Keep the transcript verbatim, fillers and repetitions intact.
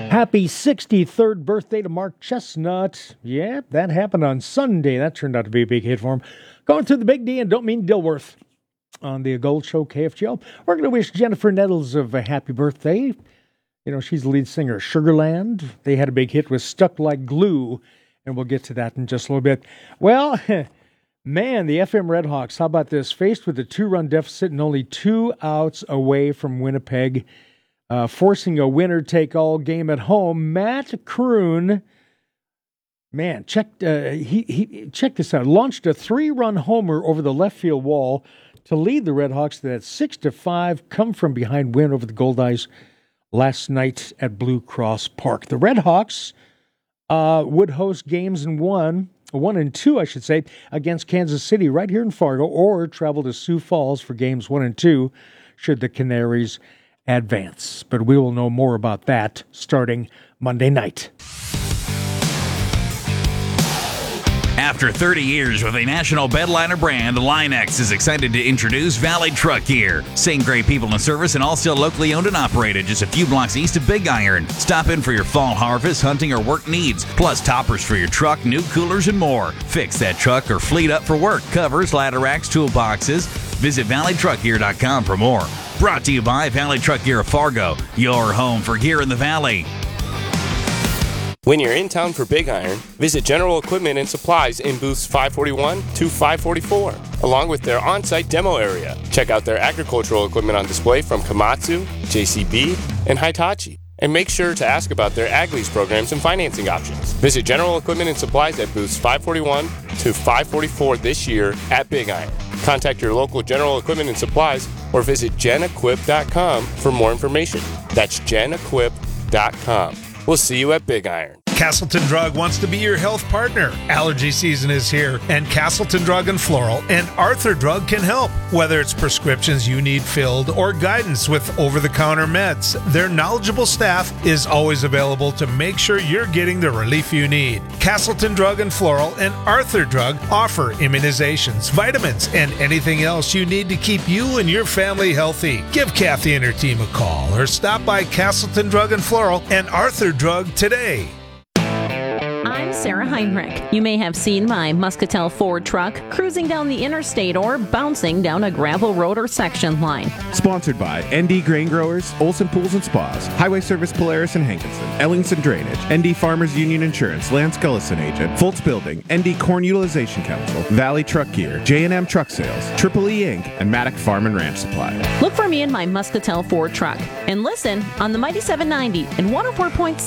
Happy sixty-third birthday to Mark Chestnut. Yeah, that happened on Sunday. That turned out to be a big hit for him. Going through the Big D and Don't Mean Dilworth on the Gold Show K F G L. We're going to wish Jennifer Nettles of a happy birthday. You know, she's the lead singer of Sugarland. They had a big hit with Stuck Like Glue, and we'll get to that in just a little bit. Well, man, the F M Redhawks, how about this? Faced with a two-run deficit and only two outs away from Winnipeg, Uh, forcing a winner-take-all game at home, Matt Kroon, man, check, uh, he, he, check this out, launched a three-run homer over the left field wall to lead the Redhawks to that six to five come-from-behind win over the Goldeyes last night at Blue Cross Park. The Redhawks uh, would host games in one, one and two, I should say, against Kansas City right here in Fargo, or travel to Sioux Falls for games one and two, should the Canaries advance. But we will know more about that starting Monday night. After thirty years with a national bedliner brand, Line-X is excited to introduce Valley Truck Gear. Same great people in service and all still locally owned and operated, just a few blocks east of Big Iron. Stop in for your fall harvest, hunting, or work needs, plus toppers for your truck, new coolers, and more. Fix that truck or fleet up for work, covers, ladder racks, toolboxes. Visit valley truck gear dot com for more. Brought to you by Valley Truck Gear of Fargo, your home for gear in the Valley. When you're in town for Big Iron, visit General Equipment and Supplies in booths five forty-one to five forty-four, along with their on-site demo area. Check out their agricultural equipment on display from Komatsu, J C B, and Hitachi. And make sure to ask about their ag lease programs and financing options. Visit General Equipment and Supplies at booths five forty-one to five forty-four this year at Big Iron. Contact your local General Equipment and Supplies or visit gen equip dot com for more information. That's gen equip dot com. We'll see you at Big Iron. Castleton Drug wants to be your health partner. Allergy season is here, and Castleton Drug and Floral and Arthur Drug can help. Whether it's prescriptions you need filled or guidance with over-the-counter meds, their knowledgeable staff is always available to make sure you're getting the relief you need. Castleton Drug and Floral and Arthur Drug offer immunizations, vitamins, and anything else you need to keep you and your family healthy. Give Kathy and her team a call or stop by Castleton Drug and Floral and Arthur Drug today. I'm Sarah Heinrich. You may have seen my Muscatel Ford truck cruising down the interstate or bouncing down a gravel road or section line. Sponsored by N D Grain Growers, Olson Pools and Spas, Highway Service Polaris and Hankinson, Ellingson Drainage, N D Farmers Union Insurance, Lance Gullison Agent, Foltz Building, N D Corn Utilization Council, Valley Truck Gear, J and M Truck Sales, Triple E Incorporated, and Maddock Farm and Ranch Supply. Look for me in my Muscatel Ford truck and listen on the Mighty seven ninety and one oh four point six